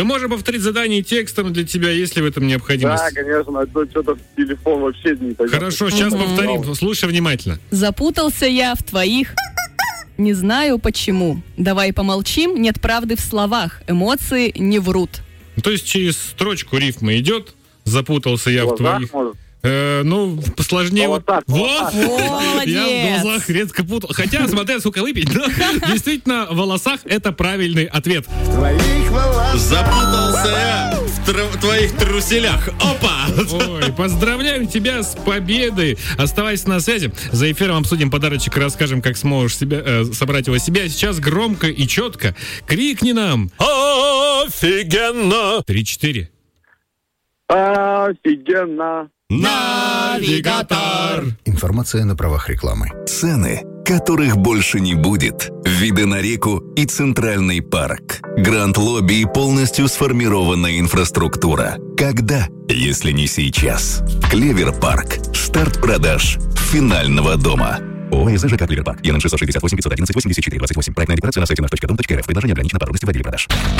Мы можем повторить задание текстом для тебя, если в этом необходимость. Да, конечно, а то что-то в телефон вообще не пойдет. Хорошо, сейчас повторим. Слушай внимательно. Запутался я в твоих... Не знаю почему. Давай помолчим, нет правды в словах. Эмоции не врут. То есть через строчку рифма идет. Запутался я в твоих... Посложнее. Вот. Молодец. Я в глазах резко путал. Хотя, смотря, сколько выпить, но действительно, в волосах это правильный ответ. Запутался я в твоих труселях. Опа! Ой, поздравляем тебя с победой. Оставайся на связи. За эфиром обсудим подарочек и расскажем, как сможешь собрать его себе. А сейчас громко и четко крикни нам. Офигенно! 3-4. Офигенно! Навигатор. Информация на правах рекламы. Цены, которых больше не будет. Виды на реку и Центральный парк. Гранд-лобби и полностью сформированная инфраструктура. Когда, если не сейчас? Клевер-парк. Старт продаж финального дома. ООО ЖК «Клевер-парк». ЕНН 668 511 84 28. Проектная декларация на сайте наш.дом.рф. Предложение ограничено по трудности в отделе продаж.